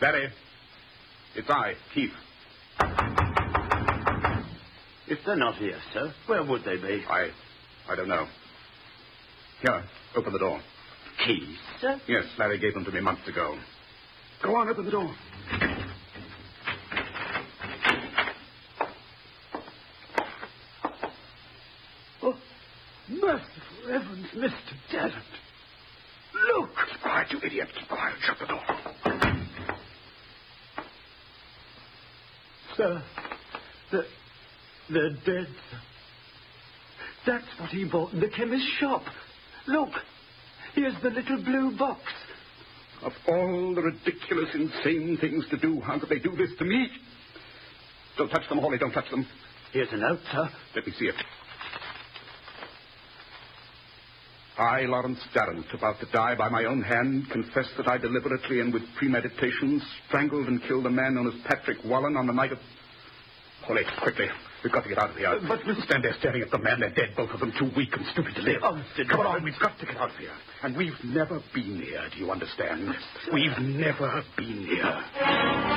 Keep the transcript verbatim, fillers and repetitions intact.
Larry, it's I, Keith. If they're not here, sir, where would they be? I... I don't know. Here, open the door. Keys, sir? Yes, Larry gave them to me months ago. Go on, open the door. Oh, merciful heavens, Mister Darrant. Look! Keep quiet, you idiot. Keep quiet. Shut the door. Sir, they're, they're dead, sir. That's what he bought in the chemist's shop. Look, here's the little blue box. Of all the ridiculous, insane things to do, how could they do this to me? Don't touch them, Hawley, don't touch them. Here's a note, sir. Let me see it. I, Lawrence Darrant, about to die by my own hand, confess that I deliberately and with premeditation strangled and killed a man known as Patrick Wallen on the night of... Hawley, quickly. We've got to get out of here. Uh, but, Mister Stand there staring at the man. They're dead, both of them, too weak and stupid to live. Oh, Mister Come Darrant. on, we've got to get out of here. And we've never been here, do you understand? We've never been here.